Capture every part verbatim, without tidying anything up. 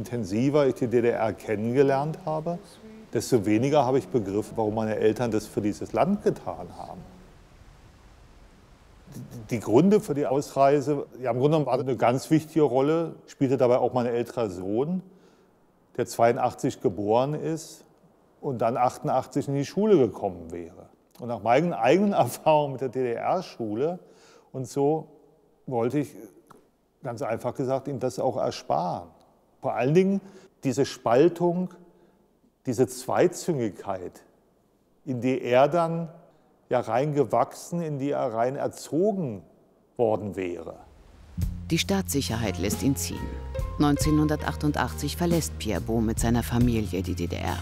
intensiver ich die D D R kennengelernt habe, desto weniger habe ich begriffen, warum meine Eltern das für dieses Land getan haben. Die Gründe für die Ausreise, ja, im Grunde genommen war eine ganz wichtige Rolle, spielte dabei auch mein älterer Sohn, der zweiundachtzig geboren ist und dann achtundachtzig in die Schule gekommen wäre. Und nach meinen eigenen Erfahrungen mit der D D R-Schule und so wollte ich, ganz einfach gesagt, ihm das auch ersparen. Vor allen Dingen diese Spaltung, diese Zweizüngigkeit, in die er dann ja reingewachsen, in die er rein erzogen worden wäre. Die Staatssicherheit lässt ihn ziehen. neunzehnhundertachtundachtzig verlässt Pierre Bot mit seiner Familie die D D R.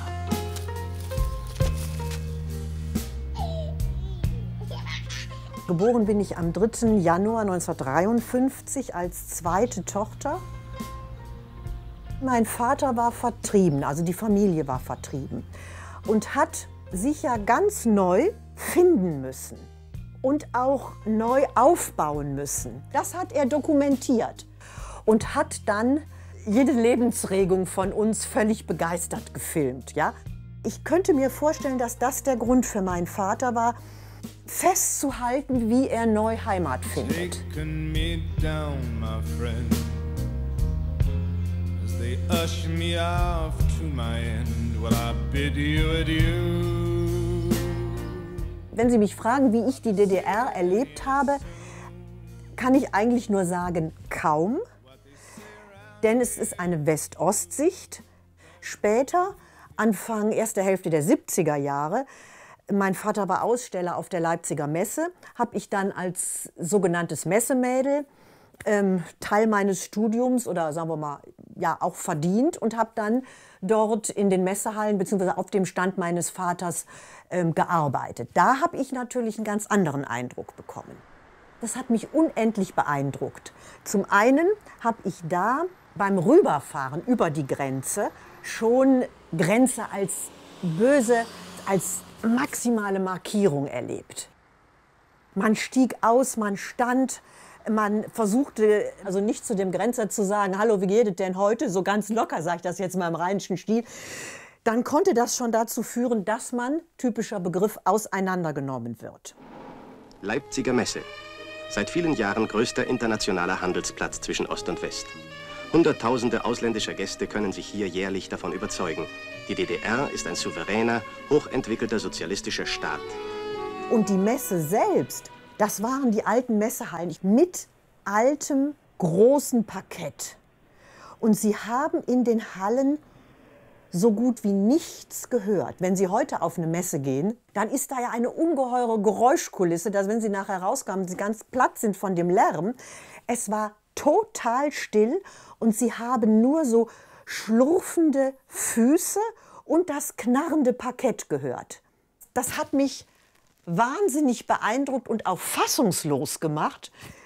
Geboren bin ich am dritten Januar neunzehnhundertdreiundfünfzig als zweite Tochter. Mein Vater war vertrieben, also die Familie war vertrieben und hat sich ja ganz neu finden müssen und auch neu aufbauen müssen. Das hat er dokumentiert und hat dann jede Lebensregung von uns völlig begeistert gefilmt. Ja? Ich könnte mir vorstellen, dass das der Grund für meinen Vater war, festzuhalten, wie er neu Heimat findet. Wenn Sie mich fragen, wie ich die D D R erlebt habe, kann ich eigentlich nur sagen, kaum. Denn es ist eine West-Ost-Sicht. Später, Anfang, erste Hälfte der siebziger Jahre, mein Vater war Aussteller auf der Leipziger Messe, habe ich dann als sogenanntes Messemädel ähm, Teil meines Studiums oder sagen wir mal, ja, auch verdient und habe dann dort in den Messehallen bzw. auf dem Stand meines Vaters ähm, gearbeitet. Da habe ich natürlich einen ganz anderen Eindruck bekommen. Das hat mich unendlich beeindruckt. Zum einen habe ich da beim Rüberfahren über die Grenze schon Grenze als böse, als maximale Markierung erlebt. Man stieg aus, man stand, man versuchte also nicht zu dem Grenzer zu sagen, hallo, wie geht es denn heute? So ganz locker, sage ich das jetzt mal im rheinischen Stil. Dann konnte das schon dazu führen, dass man, typischer Begriff, auseinandergenommen wird. Leipziger Messe. Seit vielen Jahren größter internationaler Handelsplatz zwischen Ost und West. Hunderttausende ausländischer Gäste können sich hier jährlich davon überzeugen. Die D D R ist ein souveräner, hochentwickelter sozialistischer Staat. Und die Messe selbst, das waren die alten Messehallen mit altem, großen Parkett. Und sie haben in den Hallen so gut wie nichts gehört. Wenn Sie heute auf eine Messe gehen, dann ist da ja eine ungeheure Geräuschkulisse, dass wenn Sie nachher rauskamen, Sie ganz platt sind von dem Lärm. Es war total still und Sie haben nur so schlurfende Füße und das knarrende Parkett gehört. Das hat mich wahnsinnig beeindruckt und auch fassungslos gemacht,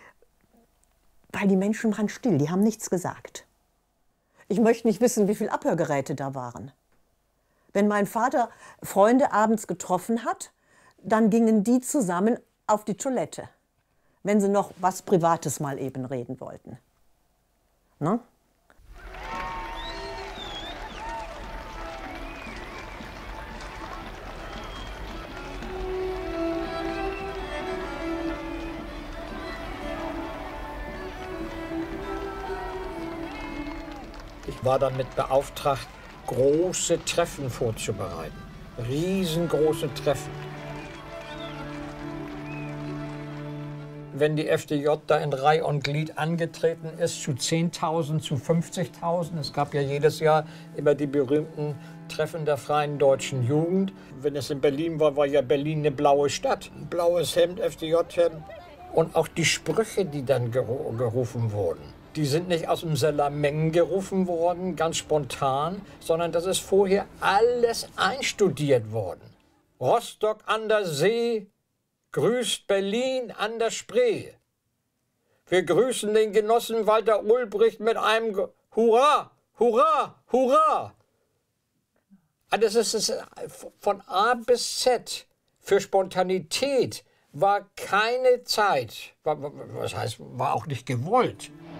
weil die Menschen waren still, die haben nichts gesagt. Ich möchte nicht wissen, wie viele Abhörgeräte da waren. Wenn mein Vater Freunde abends getroffen hat, dann gingen die zusammen auf die Toilette, wenn sie noch was Privates mal eben reden wollten. Ne? Ich war damit beauftragt, große Treffen vorzubereiten. Riesengroße Treffen. Wenn die F D J da in Reih und Glied angetreten ist, zu zehntausend, zu fünfzigtausend. Es gab ja jedes Jahr immer die berühmten Treffen der Freien Deutschen Jugend. Wenn es in Berlin war, war ja Berlin eine blaue Stadt. Ein blaues Hemd, F D J-Hemd. Und auch die Sprüche, die dann geru- gerufen wurden. Die sind nicht aus dem Salameng gerufen worden, ganz spontan, sondern das ist vorher alles einstudiert worden. Rostock an der See grüßt Berlin an der Spree. Wir grüßen den Genossen Walter Ulbricht mit einem Ge- Hurra, Hurra, Hurra. Das ist es von A bis Z. Für Spontanität war keine Zeit. Was heißt, war auch nicht gewollt.